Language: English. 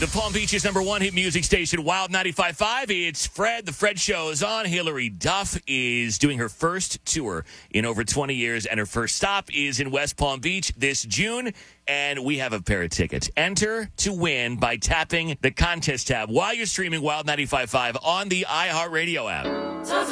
The Palm Beach's #1 hit music station, Wild 95.5. It's Fred. The Fred Show is on. Hillary Duff is doing her first tour in over 20 years, and her first stop is in West Palm Beach this June. And we have a pair of tickets. Enter to win by tapping the contest tab while you're streaming Wild 95.5 on the iHeartRadio app.